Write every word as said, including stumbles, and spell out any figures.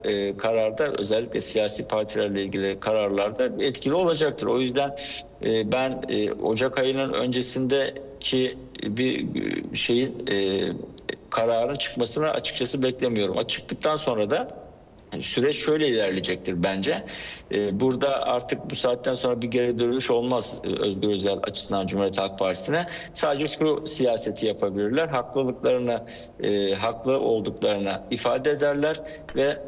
e, kararda, özellikle siyasi partilerle ilgili kararlarda etkili olacaktır. O yüzden e, ben e, Ocak ayının öncesindeki bir şeyin e, kararın çıkmasını açıkçası beklemiyorum. Çıktıktan sonra da süreç şöyle ilerleyecektir bence. Ee, burada artık bu saatten sonra bir geri dönüş olmaz Özgür Özel açısından Cumhuriyet Halk Partisi'ne. Sadece şu siyaseti yapabilirler. Haklılıklarını, e, haklı olduklarını ifade ederler ve